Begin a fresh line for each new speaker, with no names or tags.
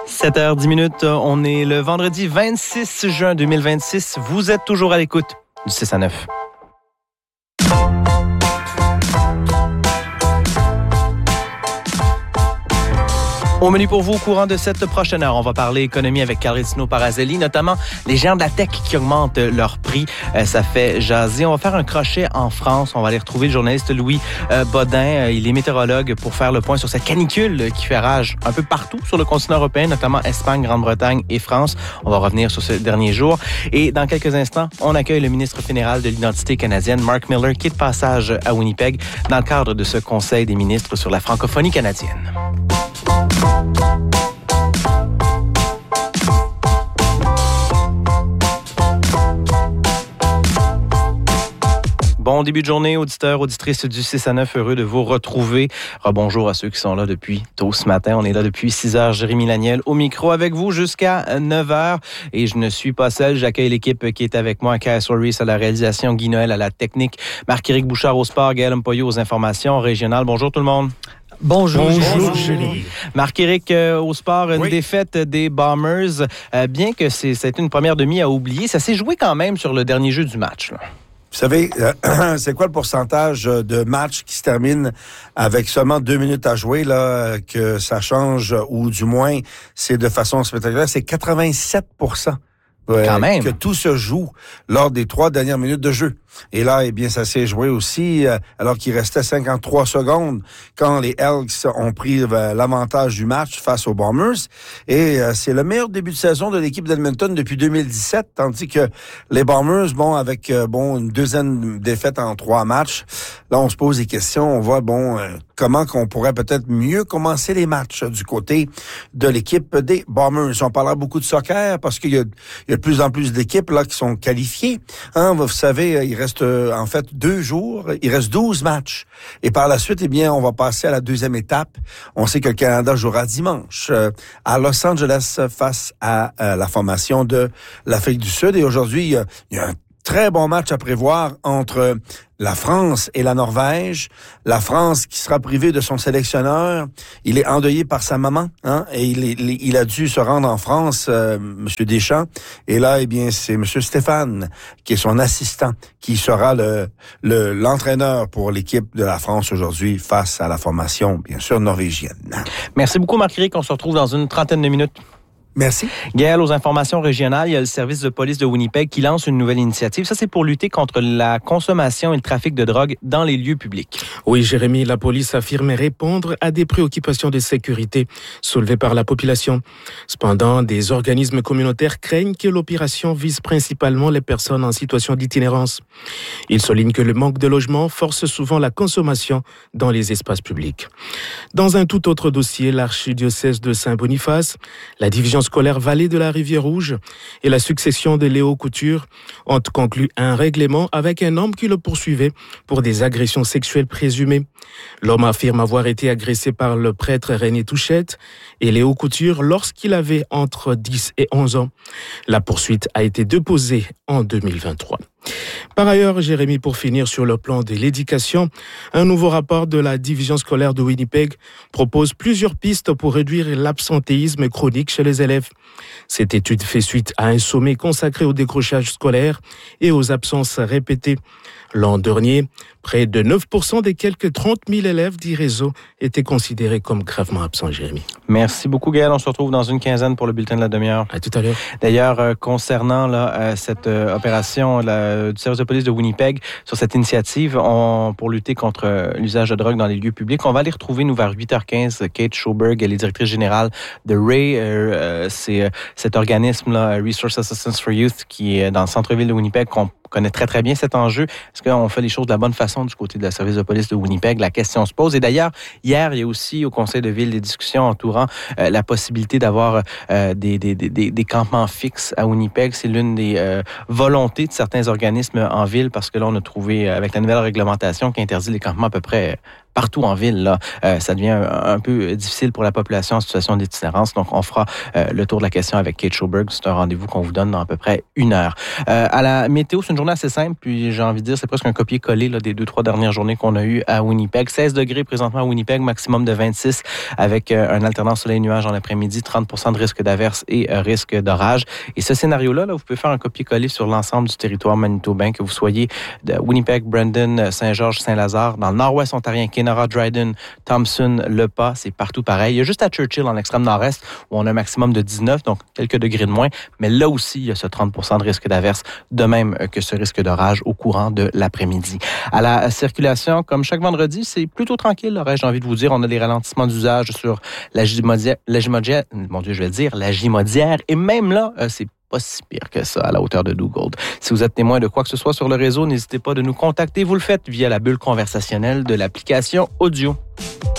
7h10, on est le vendredi 26 juin 2026. Vous êtes toujours à l'écoute du 6 à 9. Au menu pour vous, au courant de cette prochaine heure, on va parler économie avec Carl Parazelli, notamment les géants de la tech qui augmentent leur prix. Ça fait jaser. On va faire un crochet en France. On va aller retrouver le journaliste Louis Bodin. Il est météorologue pour faire le point sur cette canicule qui fait rage un peu partout sur le continent européen, notamment Espagne, Grande-Bretagne et France. On va revenir sur ce dernier jour. Et dans quelques instants, on accueille le ministre fédéral de l'identité canadienne, Mark Miller, qui est de passage à Winnipeg dans le cadre de ce Conseil des ministres sur la francophonie canadienne. Bon début de journée, auditeurs, auditrices du 6 à 9, heureux de vous retrouver. Bonjour à ceux qui sont là depuis tôt ce matin. On est là depuis 6 heures. Jérémy Laniel au micro avec vous jusqu'à 9 heures. Et je ne suis pas seul. J'accueille l'équipe qui est avec moi. Cass Reese à la réalisation, Guy Noël à la technique, Marc-Éric Bouchard au sport, Gaël Mpoyo aux informations régionales. Bonjour tout le monde.
Bonjour Julie.
Marc-Éric, au sport, une défaite des Bombers. Bien que c'était une première demi à oublier, ça s'est joué quand même sur le dernier jeu du match, là.
Vous savez, c'est quoi le pourcentage de matchs qui se terminent avec seulement 2 minutes à jouer, là, que ça change, ou du moins, c'est de façon spectaculaire, c'est 87%.
Quand même.
Que tout se joue lors des 3 dernières minutes de jeu. Et là, eh bien, ça s'est joué aussi, alors qu'il restait 53 secondes quand les Elks ont pris l'avantage du match face aux Bombers. Et c'est le meilleur début de saison de l'équipe d'Edmonton depuis 2017, tandis que les Bombers, avec une deuxième défaite en 3 matchs, là, on se pose des questions. On voit, comment qu'on pourrait peut-être mieux commencer les matchs du côté de l'équipe des Bombers. On parlera beaucoup de soccer parce qu'il y a de plus en plus d'équipes là qui sont qualifiées. Vous savez, il reste en fait 2 jours, il reste 12 matchs. Et par la suite, eh bien, on va passer à la deuxième étape. On sait que le Canada jouera dimanche à Los Angeles face à la formation de l'Afrique du Sud. Et aujourd'hui, il y a un très bon match à prévoir entre la France et la Norvège. La France qui sera privée de son sélectionneur. Il est endeuillé par sa maman, et il a dû se rendre en France, Monsieur Deschamps. Et là, eh bien, c'est Monsieur Stéphane, qui est son assistant, qui sera l'entraîneur pour l'équipe de la France aujourd'hui face à la formation, bien sûr, norvégienne.
Merci beaucoup, Marc-Éric. On se retrouve dans une trentaine de minutes.
Merci.
Gaël, aux informations régionales, il y a le service de police de Winnipeg qui lance une nouvelle initiative. Ça, c'est pour lutter contre la consommation et le trafic de drogue dans les lieux publics.
Oui, Jérémy, la police affirme répondre à des préoccupations de sécurité soulevées par la population. Cependant, des organismes communautaires craignent que l'opération vise principalement les personnes en situation d'itinérance. Ils soulignent que le manque de logement force souvent la consommation dans les espaces publics. Dans un tout autre dossier, l'archidiocèse de Saint-Boniface, la division scolaire Vallée de la Rivière-Rouge et la succession de Léo Couture ont conclu un règlement avec un homme qui le poursuivait pour des agressions sexuelles présumées. L'homme affirme avoir été agressé par le prêtre René Touchette et Léo Couture lorsqu'il avait entre 10 et 11 ans. La poursuite a été déposée en 2023. Par ailleurs, Jérémy, pour finir sur le plan de l'éducation, un nouveau rapport de la division scolaire de Winnipeg propose plusieurs pistes pour réduire l'absentéisme chronique chez les élèves. Cette étude fait suite à un sommet consacré au décrochage scolaire et aux absences répétées. L'an dernier, près de 9% des quelques 30 000 élèves d'e-réseau étaient considérés comme gravement absents, Jérémy.
Merci beaucoup, Gaël. On se retrouve dans une quinzaine pour le bulletin de la demi-heure.
À tout à l'heure.
D'ailleurs, concernant cette opération du service de police de Winnipeg, sur cette initiative pour lutter contre l'usage de drogue dans les lieux publics, on va aller retrouver, nous, vers 8h15, Kate Schoberg, elle est directrice générale de RAY. C'est cet organisme-là, Resource Assistance for Youth, qui est dans le centre-ville de Winnipeg, qu'on connaît très, très bien cet enjeu. Est-ce qu'on fait les choses de la bonne façon du côté de la service de police de Winnipeg? La question se pose. Et d'ailleurs, hier, il y a aussi au Conseil de ville des discussions entourant la possibilité d'avoir des campements fixes à Winnipeg. C'est l'une des volontés de certains organismes en ville parce que là, on a trouvé, avec la nouvelle réglementation qui interdit les campements à peu près partout en ville. Là, ça devient un peu difficile pour la population en situation d'itinérance. Donc, on fera le tour de la question avec Kate Sjoberg. C'est un rendez-vous qu'on vous donne dans à peu près 1 heure. À la météo, c'est une journée assez simple, puis j'ai envie de dire, c'est presque un copier-coller là, des 2-3 dernières journées qu'on a eues à Winnipeg. 16 degrés présentement à Winnipeg, maximum de 26, avec un alternance soleil-nuage en après-midi, 30% de risque d'averse et risque d'orage. Et ce scénario-là, là, vous pouvez faire un copier-coller sur l'ensemble du territoire manitobain, que vous soyez de Winnipeg, Brandon, Saint-Georges, Saint-Lazare, dans le nord-ouest ontarien, Kenora, Dryden, Thompson, Le Pas, c'est partout pareil. Il y a juste à Churchill, en extrême nord-est, où on a un maximum de 19, donc quelques degrés de moins. Mais là aussi, il y a ce 30% de risque d'averse, de même que ce risque d'orage au courant de l'après-midi. À la circulation, comme chaque vendredi, c'est plutôt tranquille, aurais-je envie de vous dire. On a des ralentissements d'usage sur la Gimodière, mon Dieu, je vais le dire, la Gimodière. Et même là, c'est pas si pire que ça à la hauteur de Dugald. Si vous êtes témoin de quoi que ce soit sur le réseau, n'hésitez pas de nous contacter. Vous le faites via la bulle conversationnelle de l'application audio.